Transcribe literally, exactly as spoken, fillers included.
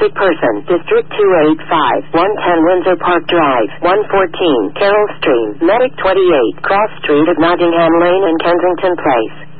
Missing person. District two eight five. one ten Windsor Park Drive. one fourteen Carroll Stream. Medic twenty-eight. Cross Street of Nottingham Lane and Kensington Place.